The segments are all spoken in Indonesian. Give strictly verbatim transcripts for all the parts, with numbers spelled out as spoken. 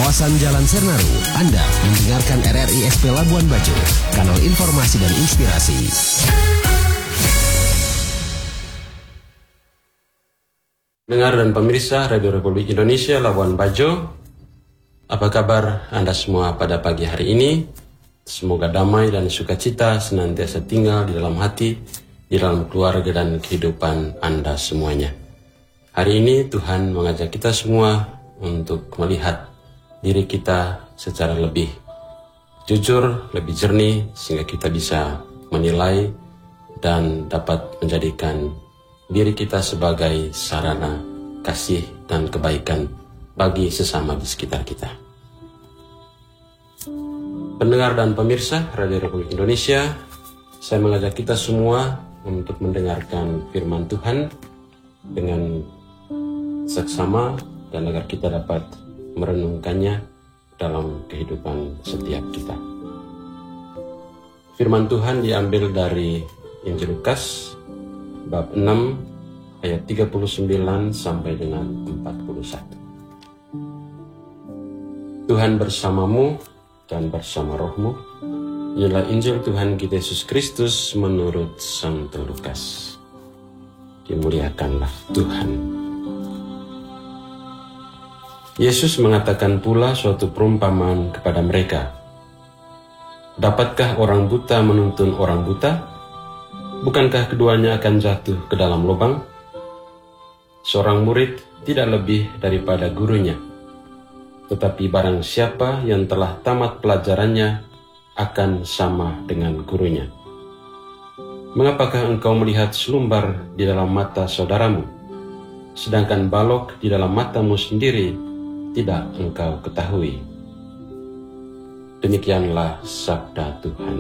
kawasan Jalan Sernaru. Anda mendengarkan R R I S P Labuan Bajo, kanal informasi dan inspirasi. Pendengar dan pemirsa Radio Republik Indonesia Labuan Bajo, apa kabar Anda semua pada pagi hari ini? Semoga damai dan sukacita senantiasa tinggal di dalam hati, di dalam keluarga dan kehidupan Anda semuanya. Hari ini Tuhan mengajak kita semua untuk melihat diri kita secara lebih jujur, lebih jernih, sehingga kita bisa menilai dan dapat menjadikan diri kita sebagai sarana kasih dan kebaikan bagi sesama di sekitar kita. Pendengar dan pemirsa Radio Republik Indonesia, saya mengajak kita semua untuk mendengarkan firman Tuhan dengan seksama dan agar kita dapat merenungkannya dalam kehidupan setiap kita. Firman Tuhan diambil dari Injil Lukas bab enam ayat tiga puluh sembilan sampai dengan empat puluh satu. Tuhan bersamamu dan bersama rohmu. Inilah Injil Tuhan kita Yesus Kristus menurut Santo Lukas. Dimuliakanlah Tuhan. Yesus mengatakan pula suatu perumpamaan kepada mereka. Dapatkah orang buta menuntun orang buta? Bukankah keduanya akan jatuh ke dalam lubang? Seorang murid tidak lebih daripada gurunya. Tetapi barang siapa yang telah tamat pelajarannya akan sama dengan gurunya. Mengapakah engkau melihat selumbar di dalam mata saudaramu, sedangkan balok di dalam matamu sendiri tidak engkau ketahui? Demikianlah sabda Tuhan.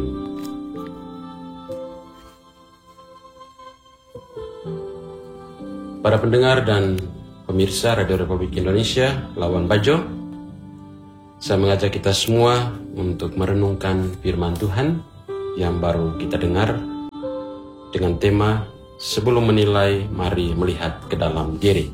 Para pendengar dan pemirsa Radio Republik Indonesia Labuan Bajo, saya mengajak kita semua untuk merenungkan firman Tuhan yang baru kita dengar dengan tema sebelum menilai, mari melihat ke dalam diri.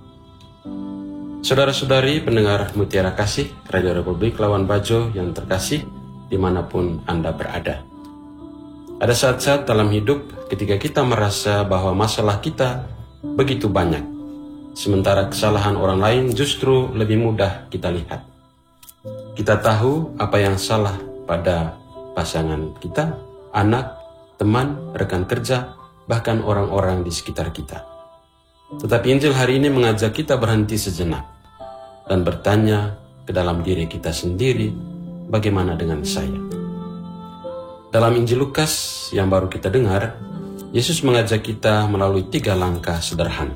Saudara-saudari pendengar Mutiara Kasih Radio Republik Labuan Bajo yang terkasih dimanapun Anda berada. Ada saat-saat dalam hidup ketika kita merasa bahwa masalah kita begitu banyak, sementara kesalahan orang lain justru lebih mudah kita lihat. Kita tahu apa yang salah pada pasangan kita, anak, teman, rekan kerja, bahkan orang-orang di sekitar kita. Tetapi Injil hari ini mengajak kita berhenti sejenak dan bertanya ke dalam diri kita sendiri, bagaimana dengan saya? Dalam Injil Lukas yang baru kita dengar, Yesus mengajak kita melalui tiga langkah sederhana.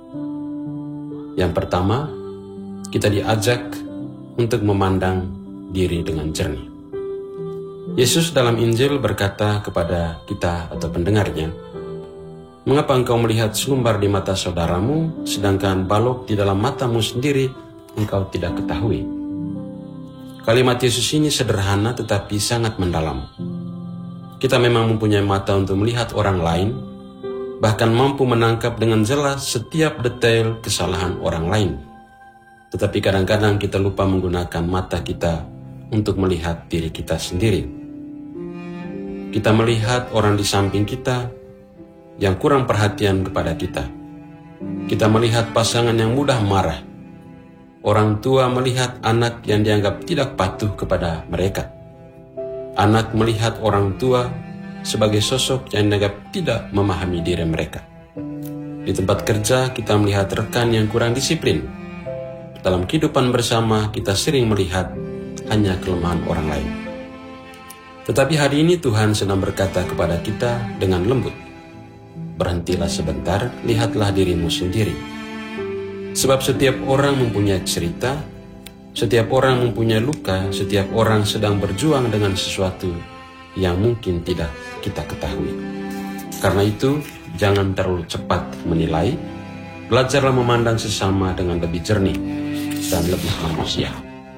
Yang pertama, kita diajak untuk memandang diri dengan jernih. Yesus dalam Injil berkata kepada kita atau pendengarnya, mengapa engkau melihat selumbar di mata saudaramu, sedangkan balok di dalam matamu sendiri engkau tidak ketahui? Kalimat Yesus ini sederhana tetapi sangat mendalam. Kita memang mempunyai mata untuk melihat orang lain, bahkan mampu menangkap dengan jelas setiap detail kesalahan orang lain. Tetapi kadang-kadang kita lupa menggunakan mata kita untuk melihat diri kita sendiri. Kita melihat orang di samping kita yang kurang perhatian kepada kita. Kita melihat pasangan yang mudah marah. Orang tua melihat anak yang dianggap tidak patuh kepada mereka. Anak melihat orang tua sebagai sosok yang dianggap tidak memahami diri mereka. Di tempat kerja kita melihat rekan yang kurang disiplin. Dalam kehidupan bersama kita sering melihat hanya kelemahan orang lain. Tetapi hari ini Tuhan sedang berkata kepada kita dengan lembut, berhentilah sebentar, lihatlah dirimu sendiri. Sebab setiap orang mempunyai cerita, setiap orang mempunyai luka, setiap orang sedang berjuang dengan sesuatu yang mungkin tidak kita ketahui. Karena itu, jangan terlalu cepat menilai, belajarlah memandang sesama dengan lebih jernih dan lebih manusia.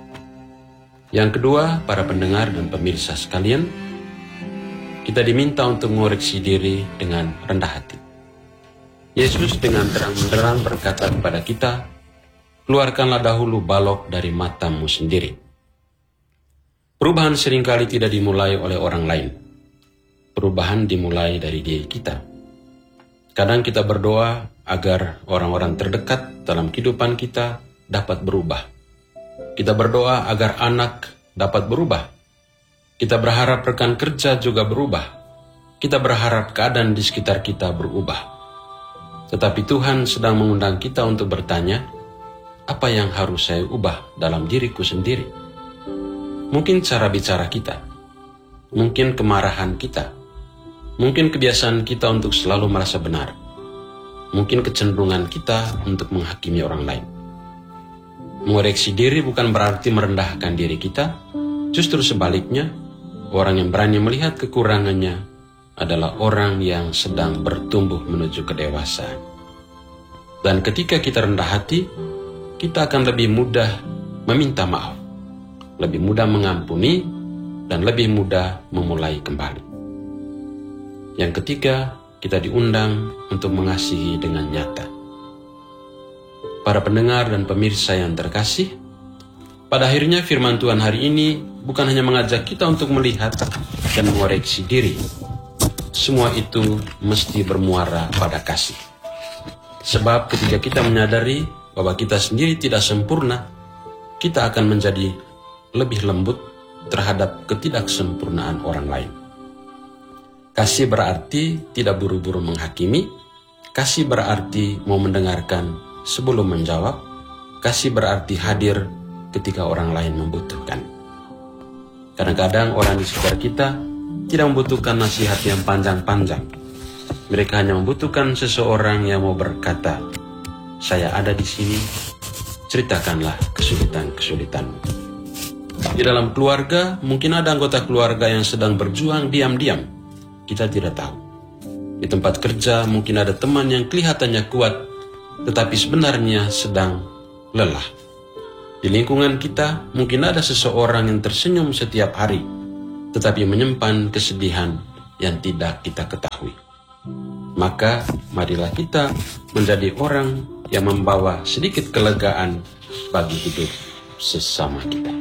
Yang kedua, para pendengar dan pemirsa sekalian, kita diminta untuk mengoreksi diri dengan rendah hati. Yesus dengan terang-terang berkata kepada kita, keluarkanlah dahulu balok dari matamu sendiri. Perubahan seringkali tidak dimulai oleh orang lain. Perubahan dimulai dari diri kita. Kadang kita berdoa agar orang-orang terdekat dalam kehidupan kita dapat berubah. Kita berdoa agar anak dapat berubah. Kita berharap rekan kerja juga berubah. Kita berharap keadaan di sekitar kita berubah. Tetapi Tuhan sedang mengundang kita untuk bertanya, apa yang harus saya ubah dalam diriku sendiri? Mungkin cara bicara kita, mungkin kemarahan kita, mungkin kebiasaan kita untuk selalu merasa benar, mungkin kecenderungan kita untuk menghakimi orang lain. Mengoreksi diri bukan berarti merendahkan diri kita, justru sebaliknya, orang yang berani melihat kekurangannya adalah orang yang sedang bertumbuh menuju kedewasaan. Dan ketika kita rendah hati, kita akan lebih mudah meminta maaf, lebih mudah mengampuni, dan lebih mudah memulai kembali. Yang ketiga, kita diundang untuk mengasihi dengan nyata. Para pendengar dan pemirsa yang terkasih, pada akhirnya firman Tuhan hari ini bukan hanya mengajak kita untuk melihat dan mengoreksi diri. Semua itu mesti bermuara pada kasih. Sebab ketika kita menyadari bahwa kita sendiri tidak sempurna, kita akan menjadi lebih lembut terhadap ketidaksempurnaan orang lain. Kasih berarti tidak buru-buru menghakimi. Kasih berarti mau mendengarkan sebelum menjawab. Kasih berarti hadir ketika orang lain membutuhkan. Kadang-kadang orang di sekitar kita tidak membutuhkan nasihat yang panjang-panjang. Mereka hanya membutuhkan seseorang yang mau berkata, saya ada di sini, ceritakanlah kesulitan-kesulitanmu. Di dalam keluarga, mungkin ada anggota keluarga yang sedang berjuang diam-diam. Kita tidak tahu. Di tempat kerja, mungkin ada teman yang kelihatannya kuat, tetapi sebenarnya sedang lelah. Di lingkungan kita, mungkin ada seseorang yang tersenyum setiap hari, tetapi menyimpan kesedihan yang tidak kita ketahui. Maka, marilah kita menjadi orang yang membawa sedikit kelegaan bagi hidup sesama kita.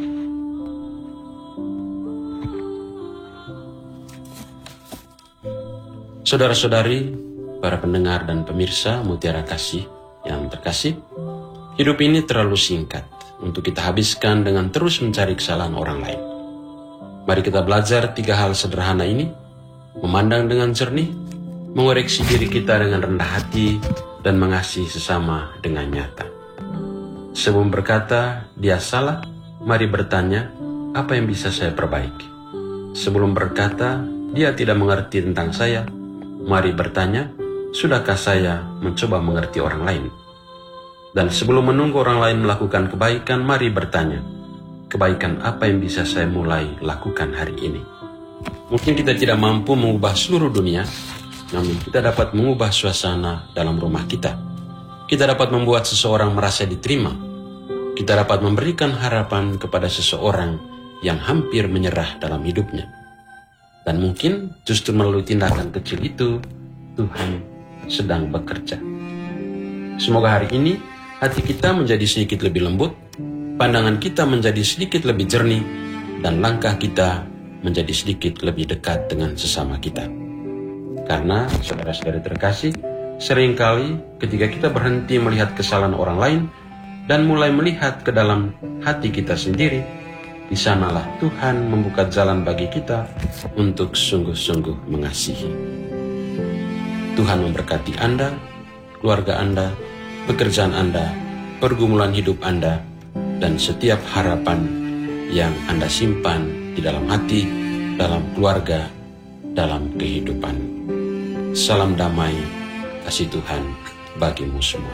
Saudara-saudari, para pendengar dan pemirsa Mutiara Kasih yang terkasih, hidup ini terlalu singkat untuk kita habiskan dengan terus mencari kesalahan orang lain. Mari kita belajar tiga hal sederhana ini, memandang dengan jernih, mengoreksi diri kita dengan rendah hati, dan mengasihi sesama dengan nyata. Sebelum berkata, dia salah, mari bertanya, apa yang bisa saya perbaiki? Sebelum berkata, dia tidak mengerti tentang saya, mari bertanya, sudahkah saya mencoba mengerti orang lain? Dan sebelum menunggu orang lain melakukan kebaikan, mari bertanya, kebaikan apa yang bisa saya mulai lakukan hari ini? Mungkin kita tidak mampu mengubah seluruh dunia, namun kita dapat mengubah suasana dalam rumah kita. Kita dapat membuat seseorang merasa diterima. Kita dapat memberikan harapan kepada seseorang yang hampir menyerah dalam hidupnya. Dan mungkin justru melalui tindakan kecil itu, Tuhan sedang bekerja. Semoga hari ini hati kita menjadi sedikit lebih lembut, pandangan kita menjadi sedikit lebih jernih, dan langkah kita menjadi sedikit lebih dekat dengan sesama kita. Karena, saudara-saudari terkasih, seringkali ketika kita berhenti melihat kesalahan orang lain dan mulai melihat ke dalam hati kita sendiri, di sanalah Tuhan membuka jalan bagi kita untuk sungguh-sungguh mengasihi. Tuhan memberkati Anda, keluarga Anda, pekerjaan Anda, pergumulan hidup Anda, dan setiap harapan yang Anda simpan di dalam hati, dalam keluarga, dalam kehidupan. Salam damai, kasih Tuhan bagimu semua.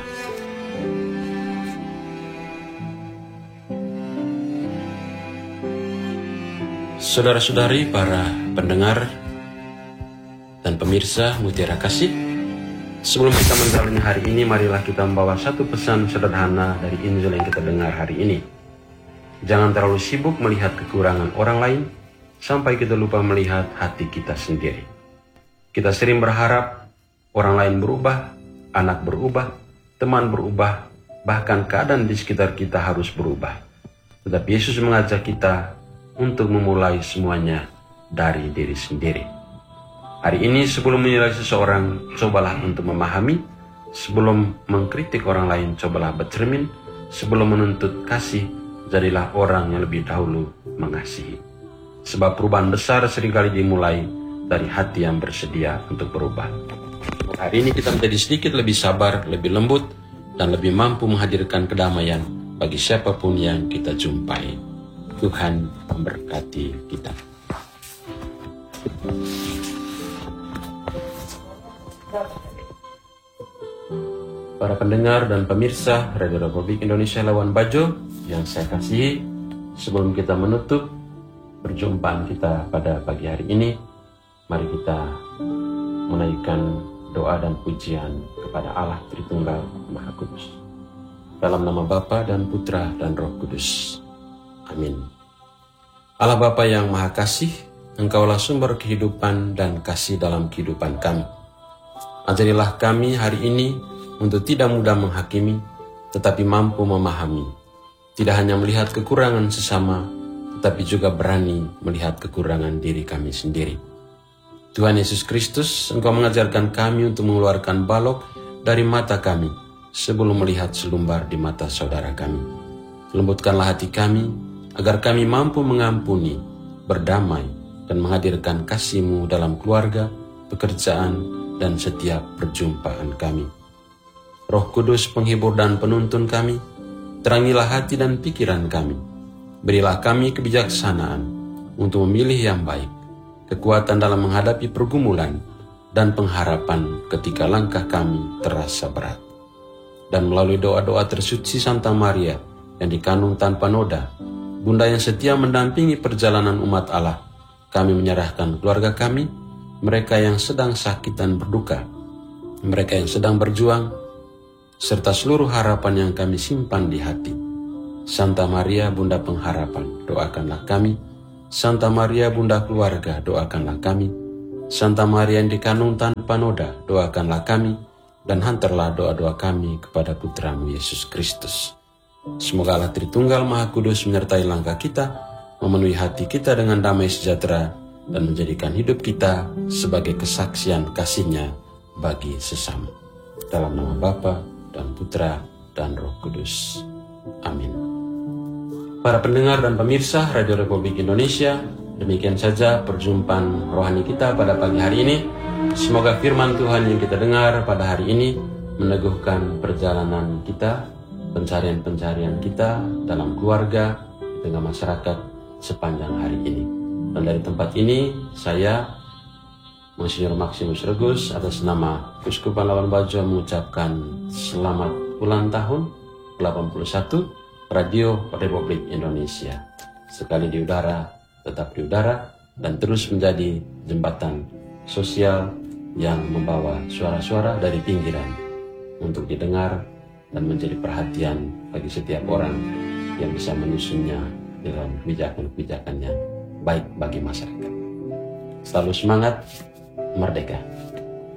Saudara-saudari, para pendengar dan pemirsa Mutiara Kasih, sebelum kita menjalani hari ini, marilah kita membawa satu pesan sederhana dari Injil yang kita dengar hari ini. Jangan terlalu sibuk melihat kekurangan orang lain, sampai kita lupa melihat hati kita sendiri. Kita sering berharap orang lain berubah, anak berubah, teman berubah, bahkan keadaan di sekitar kita harus berubah. Tetapi Yesus mengajak kita untuk memulai semuanya dari diri sendiri. Hari ini sebelum menilai seseorang, cobalah untuk memahami. Sebelum mengkritik orang lain, cobalah bercermin. Sebelum menuntut kasih, jadilah orang yang lebih dahulu mengasihi. Sebab perubahan besar seringkali dimulai dari hati yang bersedia untuk berubah. Hari ini kita menjadi sedikit lebih sabar, lebih lembut, dan lebih mampu menghadirkan kedamaian bagi siapapun yang kita jumpai. Tuhan memberkati kita. Para pendengar dan pemirsa Radio Republik Indonesia Labuan Bajo yang saya kasihi, sebelum kita menutup perjumpaan kita pada pagi hari ini, mari kita menaikkan doa dan pujian kepada Allah Tritunggal Maha Kudus. Dalam nama Bapa dan Putra dan Roh Kudus. Amin. Allah Bapa yang Maha Kasih, Engkaulah sumber kehidupan dan kasih dalam kehidupan kami. Ajarilah kami hari ini untuk tidak mudah menghakimi, tetapi mampu memahami. Tidak hanya melihat kekurangan sesama, tetapi juga berani melihat kekurangan diri kami sendiri. Tuhan Yesus Kristus, Engkau mengajarkan kami untuk mengeluarkan balok dari mata kami sebelum melihat selumbar di mata saudara kami. Lembutkanlah hati kami, agar kami mampu mengampuni, berdamai, dan menghadirkan kasih-Mu dalam keluarga, pekerjaan, dan setiap perjumpaan kami. Roh Kudus, penghibur dan penuntun kami, terangilah hati dan pikiran kami. Berilah kami kebijaksanaan untuk memilih yang baik, kekuatan dalam menghadapi pergumulan, dan pengharapan ketika langkah kami terasa berat. Dan melalui doa-doa tersuci Santa Maria yang dikandung tanpa noda, Bunda yang setia mendampingi perjalanan umat Allah, kami menyerahkan keluarga kami, mereka yang sedang sakit dan berduka, mereka yang sedang berjuang, serta seluruh harapan yang kami simpan di hati. Santa Maria, Bunda pengharapan, doakanlah kami. Santa Maria, Bunda keluarga, doakanlah kami. Santa Maria yang dikandung tanpa noda, doakanlah kami. Dan hantarlah doa-doa kami kepada Putra-Mu Yesus Kristus. Semoga Allah Tritunggal Maha Kudus menyertai langkah kita, memenuhi hati kita dengan damai sejahtera, dan menjadikan hidup kita sebagai kesaksian kasih-Nya bagi sesama. Dalam nama Bapa dan Putra dan Roh Kudus. Amin. Para pendengar dan pemirsa Radio Republik Indonesia, demikian saja perjumpaan rohani kita pada pagi hari ini. Semoga firman Tuhan yang kita dengar pada hari ini meneguhkan perjalanan kita, pencarian-pencarian kita dalam keluarga, di tengah masyarakat sepanjang hari ini. Dan dari tempat ini, saya Monsinyur Maximus Regus atas nama Keuskupan Labuan Bajo mengucapkan selamat ulang tahun delapan puluh satu Radio Republik Indonesia. Sekali di udara, tetap di udara, dan terus menjadi jembatan sosial yang membawa suara-suara dari pinggiran untuk didengar dan menjadi perhatian bagi setiap orang yang bisa menyusunnya dalam kebijakan-kebijakan yang baik bagi masyarakat. Selalu semangat, merdeka.